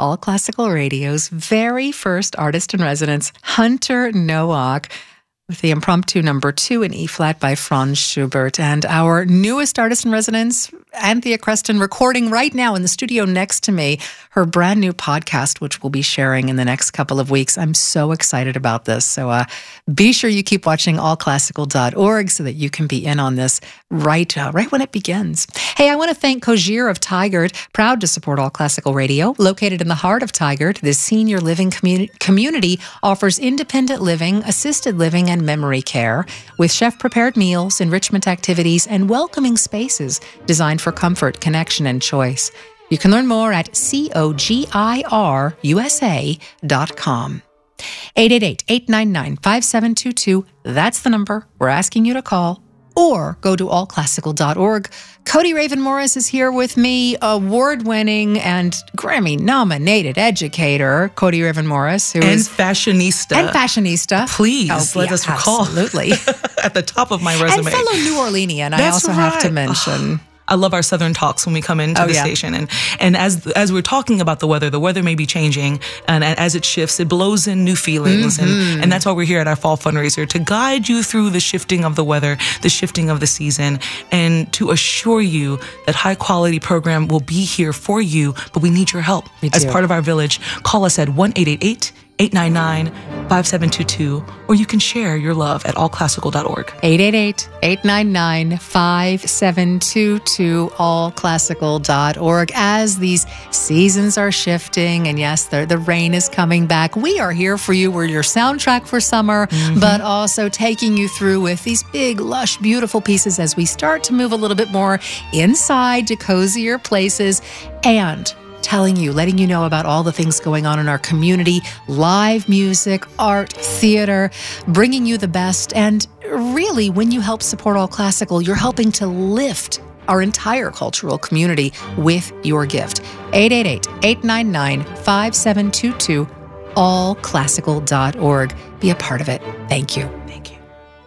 All Classical Radio's very first artist in residence, Hunter Nowak, with the impromptu number 2 in E-flat by Franz Schubert, and our newest artist in residence, Anthea Creston, recording right now in the studio next to me, her brand new podcast, which we'll be sharing in the next couple of weeks. I'm so excited about this. So be sure you keep watching allclassical.org so that you can be in on this right when it begins. Hey, I want to thank Kojir of Tigard, proud to support All Classical Radio. Located in the heart of Tigard, this senior living community offers independent living, assisted living, and memory care with chef-prepared meals, enrichment activities, and welcoming spaces designed for comfort, connection, and choice. You can learn more at cogirusa.com. 888-899-5722. That's the number we're asking you to call. Or go to allclassical.org. Cody Raven Morris is here with me, award-winning and Grammy-nominated educator, Cody Raven Morris, fashionista. Please let us recall. Absolutely. At the top of my resume. And fellow New Orleanian, I also have to mention. I love our Southern talks when we come into the station. And as we're talking about the weather may be changing. And as it shifts, it blows in new feelings. And that's why we're here at our fall fundraiser, to guide you through the shifting of the weather, the shifting of the season, and to assure you that high quality program will be here for you. But we need your help as part of our village. Call us at 1-888-899-5722, or you can share your love at allclassical.org. 888-899-5722, allclassical.org. As these seasons are shifting, and yes, the rain is coming back, we are here for you. We're your soundtrack for summer, but also taking you through with these big, lush, beautiful pieces as we start to move a little bit more inside to cozier places, and letting you know about all the things going on in our community, live music, art, theater, bringing you the best. And really, when you help support All Classical, you're helping to lift our entire cultural community with your gift. 888-899-5722, allclassical.org. Be a part of it. Thank you. Thank you.